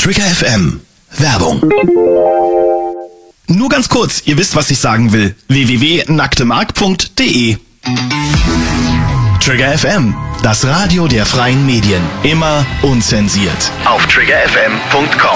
Trigger FM. Werbung. Nur ganz kurz, ihr wisst, was ich sagen will. www.nacktemark.de. Trigger FM, das Radio der freien Medien. Immer unzensiert. Auf triggerfm.com.